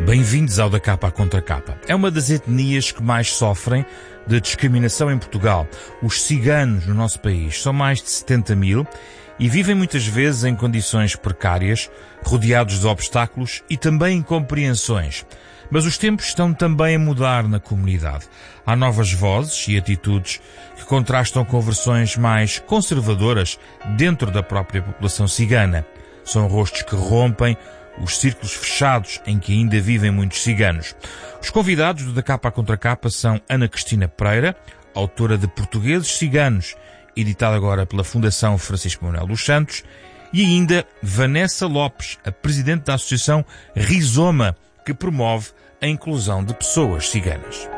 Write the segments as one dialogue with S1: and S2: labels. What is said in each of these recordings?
S1: Bem-vindos ao Da Capa à Contra Capa. É uma das etnias que mais sofrem de discriminação em Portugal. Os ciganos no nosso país são mais de 70 mil e vivem muitas vezes em condições precárias, rodeados de obstáculos e também incompreensões. Mas os tempos estão também a mudar na comunidade. Há novas vozes e atitudes que contrastam com versões mais conservadoras dentro da própria população cigana. São rostos que rompem os círculos fechados em que ainda vivem muitos ciganos. Os convidados do Da Capa à Contra Capa são Ana Cristina Pereira, autora de Portugueses Ciganos, editada agora pela Fundação Francisco Manuel dos Santos, e ainda Vanessa Lopes, a presidente da Associação Rizoma, que promove a inclusão de pessoas ciganas.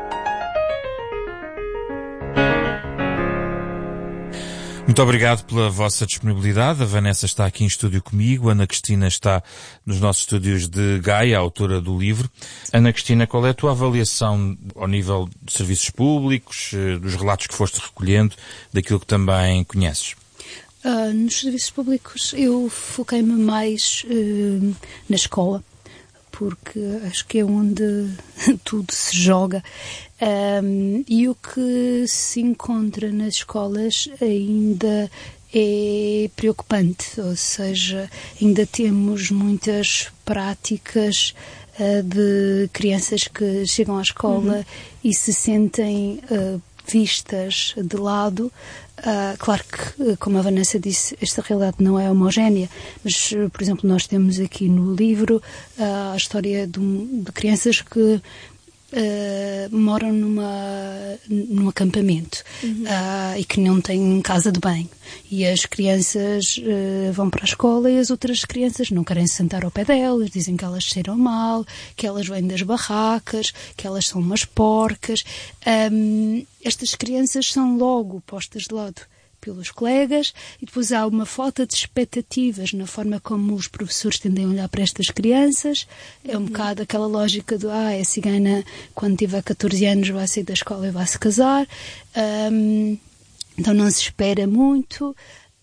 S1: Muito obrigado pela vossa disponibilidade. A Vanessa está aqui em estúdio comigo, a Ana Cristina está nos nossos estúdios de Gaia, a autora do livro. Ana Cristina, qual é a tua avaliação ao nível de serviços públicos, dos relatos que foste recolhendo, daquilo que também conheces?
S2: Nos serviços públicos eu foquei-me mais na escola, porque acho que é onde tudo se joga. E o que se encontra nas escolas ainda é preocupante, ou seja, ainda temos muitas práticas de crianças que chegam à escola e se sentem vistas de lado. Claro que, como a Vanessa disse, esta realidade não é homogénea, mas, por exemplo, nós temos aqui no livro a história de crianças que moram num acampamento e que não têm casa de banho. E as crianças vão para a escola e as outras crianças não querem se sentar ao pé delas, dizem que elas cheiram mal, que elas vêm das barracas, que elas são umas porcas. Estas crianças são logo postas de lado pelos colegas e depois há uma falta de expectativas na forma como os professores tendem a olhar para estas crianças. É um bocado aquela lógica do é cigana, quando tiver 14 anos vai sair da escola e vai se casar. Então não se espera muito.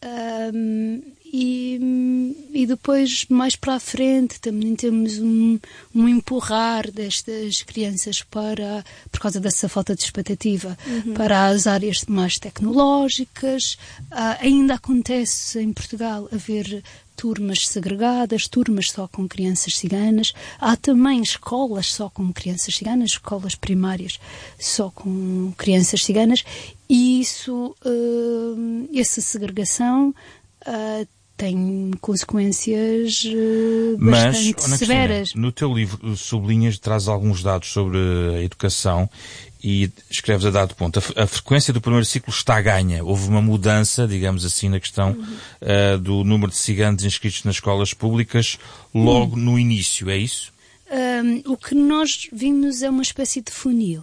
S2: E depois, mais para a frente, também temos um empurrar destas crianças por causa dessa falta de expectativa, para as áreas mais tecnológicas. Ainda acontece em Portugal haver turmas segregadas, turmas só com crianças ciganas. Há também escolas só com crianças ciganas, escolas primárias só com crianças ciganas. E isso, essa segregação tem consequências bastante severas.
S1: No teu livro sublinhas, traz alguns dados sobre a educação e escreves a dado ponto. A frequência do primeiro ciclo está ganha. Houve uma mudança, digamos assim, na questão do número de ciganos inscritos nas escolas públicas logo no início, é isso?
S2: O que nós vimos é uma espécie de funil.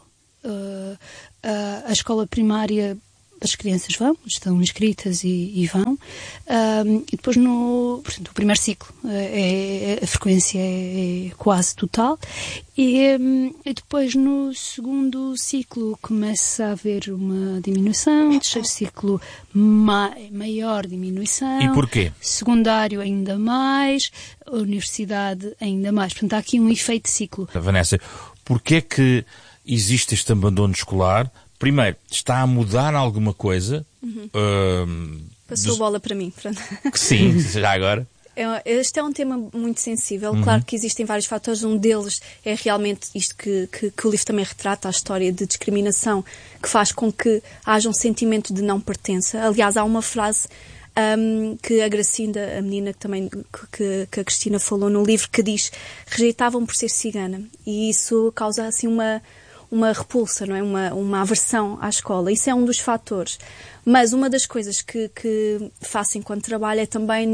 S2: A escola primária, as crianças vão, estão inscritas e vão. E depois, portanto, o primeiro ciclo, a frequência é quase total. E depois, no segundo ciclo, começa a haver uma diminuição. No terceiro ciclo, maior diminuição.
S1: E porquê?
S2: Secundário, ainda mais. A universidade, ainda mais. Portanto, há aqui um efeito de ciclo.
S1: Vanessa, porquê é que existe este abandono escolar? Primeiro, está a mudar alguma coisa?
S3: Passou a bola para mim.
S1: Sim, já agora.
S3: Este é um tema muito sensível. Claro que existem vários fatores. Um deles é realmente isto que o livro também retrata, a história de discriminação que faz com que haja um sentimento de não pertença. Aliás, há uma frase que a Gracinda, a menina que a Cristina falou no livro, que diz: rejeitavam por ser cigana. E isso causa assim uma repulsa, não é? Uma aversão à escola. Isso é um dos fatores. Mas uma das coisas que faço enquanto trabalho é também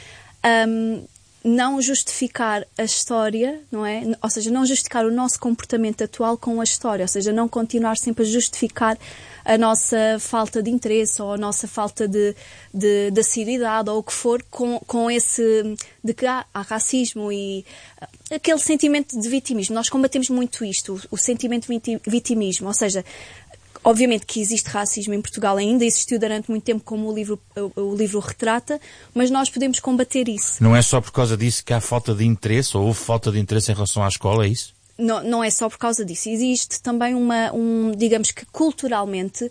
S3: não justificar a história, não é? Ou seja, não justificar o nosso comportamento atual com a história. Ou seja, não continuar sempre a justificar a nossa falta de interesse ou a nossa falta de assiduidade ou o que for com esse de que há racismo e aquele sentimento de vitimismo. Nós combatemos muito isto, o sentimento de vitimismo, ou seja, obviamente que existe racismo em Portugal, ainda existiu durante muito tempo, como o livro retrata, mas nós podemos combater isso.
S1: Não é só por causa disso que há falta de interesse, ou houve falta de interesse em relação à escola, é isso?
S3: Não é só por causa disso. Existe também digamos que culturalmente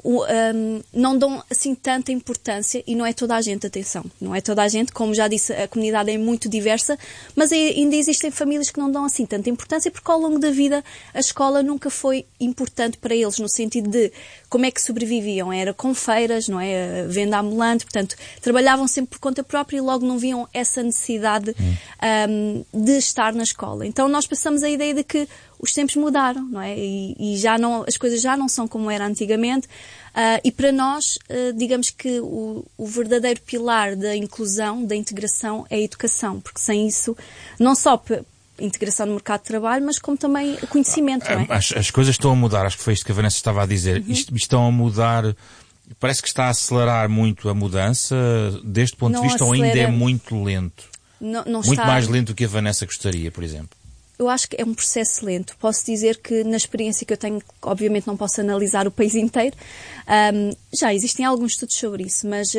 S3: não dão assim tanta importância, e não é toda a gente, atenção, não é toda a gente, como já disse, a comunidade é muito diversa, mas ainda existem famílias que não dão assim tanta importância, porque ao longo da vida a escola nunca foi importante para eles, no sentido de como é que sobreviviam, era com feiras, não é, venda ambulante, portanto, trabalhavam sempre por conta própria e logo não viam essa necessidade de estar na escola. Então nós passamos a ideia de que os tempos mudaram, não é? E já não, as coisas já não são como era antigamente. E para nós, digamos que o verdadeiro pilar da inclusão, da integração, é a educação, porque sem isso, não só integração no mercado de trabalho, mas como também o conhecimento, não é?
S1: As coisas estão a mudar, acho que foi isto que a Vanessa estava a dizer. Isto estão a mudar, parece que está a acelerar muito a mudança, deste ponto de vista, ou ainda é muito lento? Muito mais lento do que a Vanessa gostaria, por exemplo.
S3: Eu acho que é um processo lento. Posso dizer que na experiência que eu tenho, obviamente não posso analisar o país inteiro, já existem alguns estudos sobre isso, mas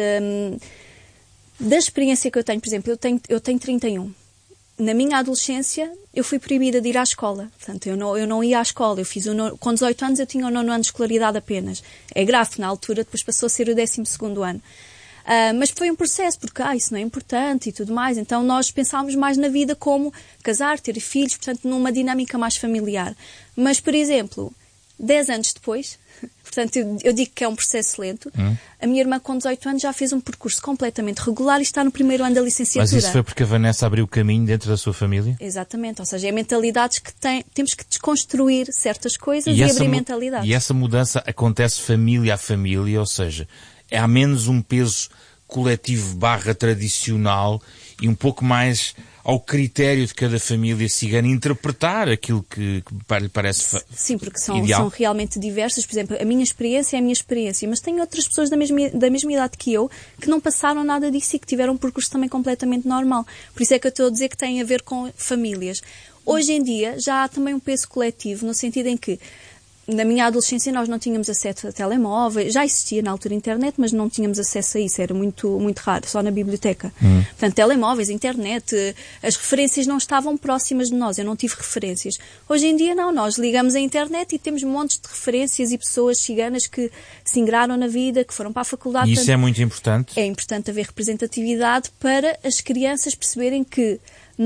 S3: da experiência que eu tenho, por exemplo, eu tenho 31. Na minha adolescência, eu fui proibida de ir à escola. Portanto, eu não ia à escola. Com 18 anos, eu tinha o 9º ano de escolaridade apenas. É grave, na altura, depois passou a ser o 12º ano. Mas foi um processo, porque isso não é importante e tudo mais. Então nós pensávamos mais na vida como casar, ter filhos, portanto numa dinâmica mais familiar. Mas, por exemplo, 10 anos depois, portanto eu digo que é um processo lento, a minha irmã com 18 anos já fez um percurso completamente regular e está no 1º ano da licenciatura.
S1: Mas isso foi porque a Vanessa abriu o caminho dentro da sua família?
S3: Exatamente, ou seja, é mentalidades que temos que desconstruir certas coisas e abrir mentalidades.
S1: E essa mudança acontece família a família, ou seja, há menos um peso coletivo / tradicional e um pouco mais ao critério de cada família cigana interpretar aquilo que lhe parece
S3: Sim, porque
S1: são
S3: realmente diversas. Por exemplo, a minha experiência é a minha experiência, mas tenho outras pessoas da mesma idade que eu que não passaram nada disso e que tiveram um percurso também completamente normal. Por isso é que eu estou a dizer que tem a ver com famílias. Hoje em dia já há também um peso coletivo, no sentido em que na minha adolescência nós não tínhamos acesso a telemóveis, já existia na altura internet, mas não tínhamos acesso a isso, era muito, muito raro, só na biblioteca. Portanto, telemóveis, internet, as referências não estavam próximas de nós, eu não tive referências. Hoje em dia não, nós ligamos a internet e temos montes de referências e pessoas ciganas que se ingraram na vida, que foram para a faculdade.
S1: E isso é muito importante?
S3: É importante haver representatividade para as crianças perceberem que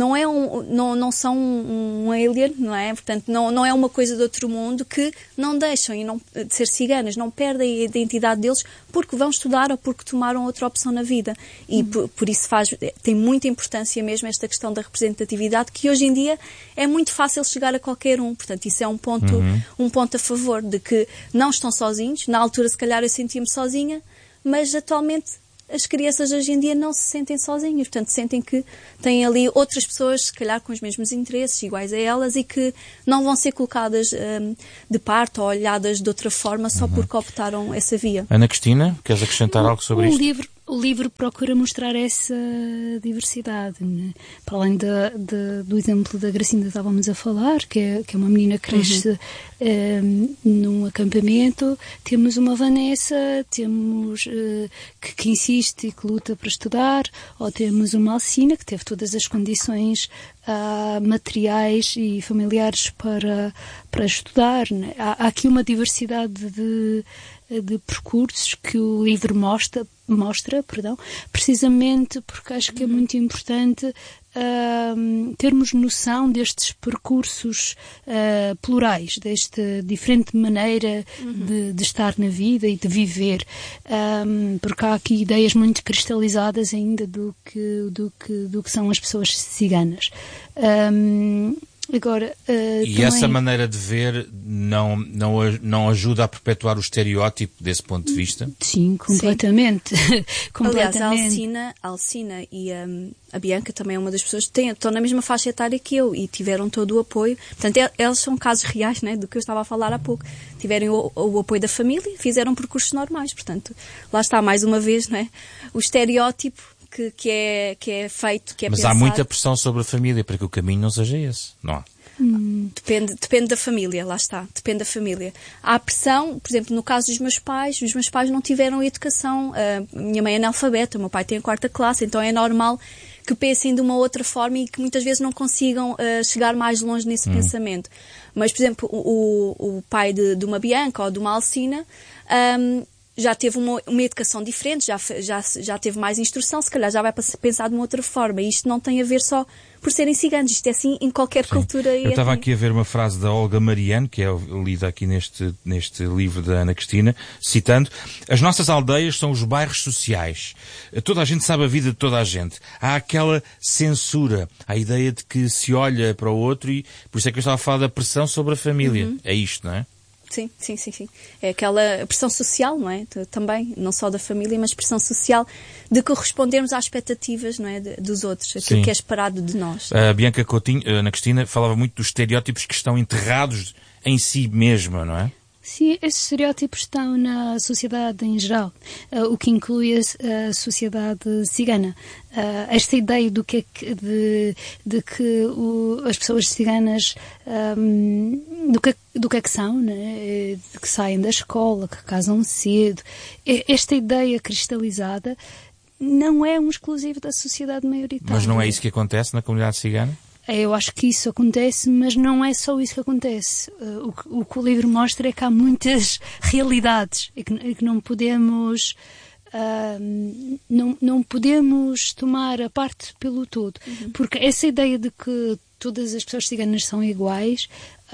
S3: não são um alien, não é? Portanto, não é uma coisa de outro mundo, que não deixam de ser ciganas, não perdem a identidade deles porque vão estudar ou porque tomaram outra opção na vida. E por isso tem muita importância mesmo esta questão da representatividade, que hoje em dia é muito fácil chegar a qualquer um. Portanto, isso é um ponto a favor de que não estão sozinhos. Na altura, se calhar, eu sentia-me sozinha, mas atualmente as crianças hoje em dia não se sentem sozinhas, portanto sentem que têm ali outras pessoas, se calhar com os mesmos interesses, iguais a elas, e que não vão ser colocadas de parte ou olhadas de outra forma só porque optaram essa via.
S1: Ana Cristina, queres acrescentar algo sobre isto?
S2: O livro procura mostrar essa diversidade, né? Para além do exemplo da Gracinda que estávamos a falar, que é uma menina que cresce num acampamento, temos uma Vanessa, temos que insiste e que luta para estudar, ou temos uma Alcina que teve todas as condições materiais e familiares para estudar, né? Há aqui uma diversidade de percursos que o livro mostra, precisamente porque acho que é muito importante termos noção destes percursos plurais, desta diferente maneira de estar na vida e de viver, porque há aqui ideias muito cristalizadas ainda do que são as pessoas ciganas. Agora,
S1: e também essa maneira de ver não ajuda a perpetuar o estereótipo desse ponto de vista?
S2: Sim, completamente.
S3: Aliás, a Alcina e a Bianca também é uma das pessoas que estão na mesma faixa etária que eu e tiveram todo o apoio. Portanto, eles são casos reais, né, do que eu estava a falar há pouco. Tiveram o apoio da família, fizeram percursos normais. Portanto, lá está mais uma vez, né, o estereótipo que é feito, que é
S1: Mas
S3: pensado.
S1: Há muita pressão sobre a família para que o caminho não seja esse, não há?
S3: Depende da família, lá está, depende da família. Há pressão, por exemplo, no caso dos meus pais, os meus pais não tiveram educação, a minha mãe é analfabeta, o meu pai tem a 4ª classe, então é normal que pensem de uma outra forma e que muitas vezes não consigam chegar mais longe nesse pensamento. Mas, por exemplo, o pai de uma Bianca ou de uma Alcina já teve uma educação diferente, já teve mais instrução, se calhar já vai pensar de uma outra forma. E isto não tem a ver só por serem ciganos, isto é assim em qualquer cultura.
S1: Eu estava aqui a ver uma frase da Olga Mariano, que é lida aqui neste livro da Ana Cristina, citando: as nossas aldeias são os bairros sociais. Toda a gente sabe a vida de toda a gente. Há aquela censura, a ideia de que se olha para o outro e por isso é que eu estava a falar da pressão sobre a família. É isto, não é?
S3: Sim. É aquela pressão social, não é? Também, não só da família, mas pressão social de correspondermos às expectativas, não é? dos outros, aquilo que é esperado de nós.
S1: A Bianca Coutinho, Ana Cristina, falava muito dos estereótipos que estão enterrados em si mesma, não é?
S2: Sim, esses estereótipos estão na sociedade em geral, o que inclui a sociedade cigana. Esta ideia de que as pessoas ciganas do que é que são, né? De que saem da escola, que casam cedo, esta ideia cristalizada não é um exclusivo da sociedade maioritária.
S1: Mas não é isso que acontece na comunidade cigana?
S2: Eu acho que isso acontece, mas não é só isso que acontece. O que o livro mostra é que há muitas realidades e que não podemos não podemos tomar a parte pelo todo. Porque essa ideia de que todas as pessoas ciganas são iguais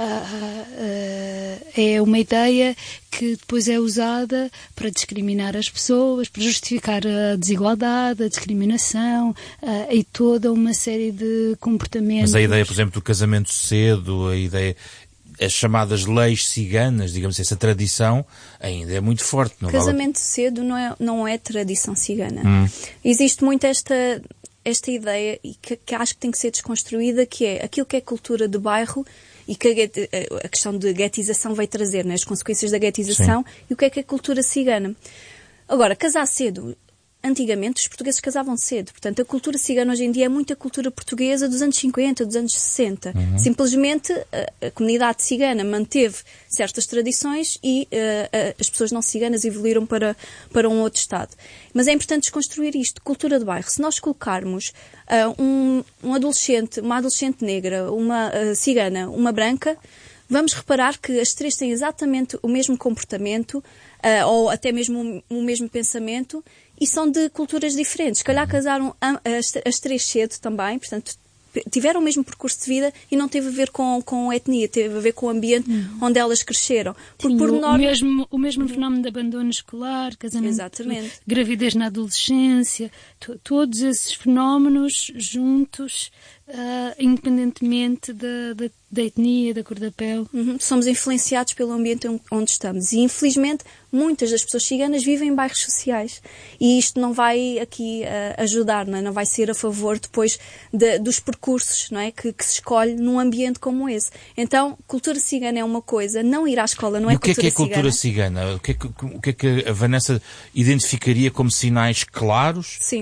S2: é uma ideia que depois é usada para discriminar as pessoas, para justificar a desigualdade, a discriminação e toda uma série de comportamentos.
S1: Mas a ideia, por exemplo, do casamento cedo, as chamadas leis ciganas, digamos assim, essa tradição ainda é muito forte. Não
S3: casamento cedo não é tradição cigana. Existe muito esta ideia que acho que tem que ser desconstruída, que é aquilo que é cultura de bairro e que a questão de guetização vai trazer, né? As consequências da guetização. Sim. E o que é cultura cigana. Agora, casar cedo. Antigamente os portugueses casavam cedo. Portanto, a cultura cigana hoje em dia é muita cultura portuguesa dos anos 50, dos anos 60. Simplesmente a comunidade cigana manteve certas tradições e as pessoas não ciganas evoluíram para um outro estado. Mas é importante desconstruir isto. Cultura de bairro. Se nós colocarmos uma adolescente negra, uma cigana, uma branca, vamos reparar que as três têm exatamente o mesmo comportamento ou até mesmo o mesmo pensamento e são de culturas diferentes. Se calhar casaram as três cedo também, portanto, tiveram o mesmo percurso de vida e não teve a ver com a etnia, teve a ver com o ambiente onde elas cresceram.
S2: O mesmo fenómeno de abandono escolar, casamento,
S3: exatamente.
S2: Gravidez na adolescência, todos esses fenómenos juntos, independentemente da etnia, da cor da pele.
S3: Somos influenciados pelo ambiente onde estamos e, infelizmente, muitas das pessoas ciganas vivem em bairros sociais e isto não vai aqui ajudar, não é? Não vai ser a favor depois dos percursos, não é? que se escolhe num ambiente como esse. Então, cultura cigana é uma coisa, não ir à escola não é cultura cigana.
S1: O que é cultura cigana? O que é que a Vanessa identificaria como sinais claros?
S3: Sim.